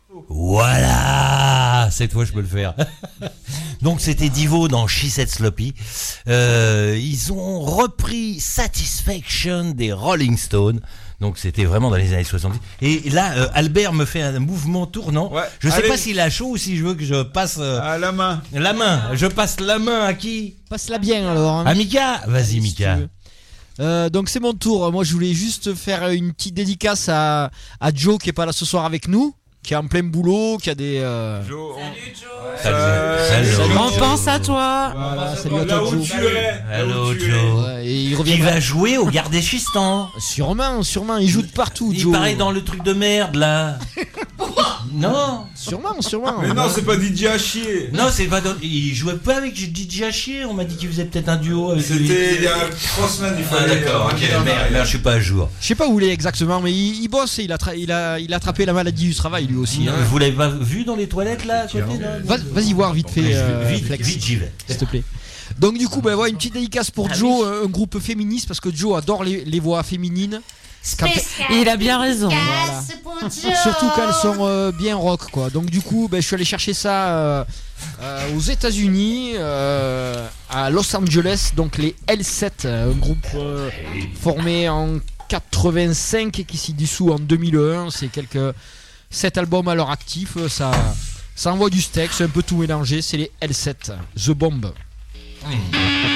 Voilà, cette fois je peux le faire. Donc c'était Divo dans She Said Sloppy. Ils ont repris Satisfaction des Rolling Stones. Donc c'était vraiment dans les années 70. Et là, Albert me fait un mouvement tournant. Ouais, je sais pas s'il a chaud ou si je veux que je passe... à la main. La main. Je passe la main à qui ? Passe-la bien alors. Hein. À Mika ? Vas-y Mika. Donc c'est mon tour. Moi je voulais juste faire une petite dédicace à Joe qui est pas là ce soir avec nous, qui est en plein boulot, qui a des... Joe, Salut. On pense à toi. Voilà, salut à toi Joe. Hello Joe. Ouais, et il revient. Qui va jouer au Gardéchistan. Sûrement, il joue de partout Joe. Il paraît dans le truc de merde là. Non. Sûrement. Mais non, c'est pas DJ à chier. Non, c'est pas. Il jouait pas avec DJ à chier. On m'a dit qu'il faisait peut-être un duo avec lui. C'était il y a 3 semaines, il fallait. Ah d'accord, ok, merde, je suis pas à jour. Je sais pas où il est exactement, mais il bosse et il a attrapé la maladie du travail lui aussi. Hein. Vous l'avez pas vu dans les toilettes là à côté là Vas-y voir vite fait. Vite j'y vais. S'il te plaît. Donc du coup, une petite dédicace pour Joe, un groupe féministe parce que Joe adore les voix féminines. Il a bien raison. Voilà. Surtout quand elles sont bien rock quoi. Donc du coup, je suis allé chercher ça aux États-Unis, à Los Angeles, donc les L7, un groupe formé en 85 et qui s'y dissout en 2001. C'est 7 albums à leur actif. Ça envoie du steak, c'est un peu tout mélangé. C'est les L7, The Bomb.